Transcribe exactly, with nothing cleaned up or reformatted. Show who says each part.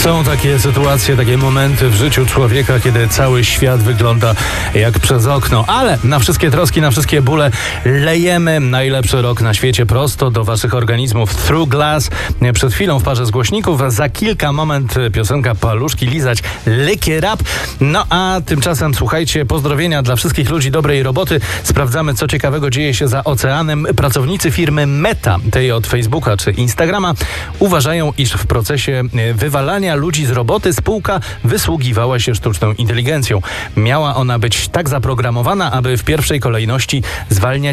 Speaker 1: Są takie sytuacje, takie momenty w życiu człowieka, kiedy cały świat wygląda jak przez okno. Ale na wszystkie troski, na wszystkie bóle lejemy najlepszy rok na świecie prosto do waszych organizmów. Through Glass. Przed chwilą w parze z głośników. Za kilka moment piosenka Paluszki lizać Lick It Up. No a tymczasem słuchajcie, pozdrowienia dla wszystkich ludzi dobrej roboty. Sprawdzamy, co ciekawego dzieje się za oceanem. Pracownicy firmy Meta, tej od Facebooka czy Instagrama, uważają, iż w procesie wywalania ludzi z roboty spółka wysługiwała się sztuczną inteligencją. Miała ona być tak zaprogramowana, aby w pierwszej kolejności zwalniać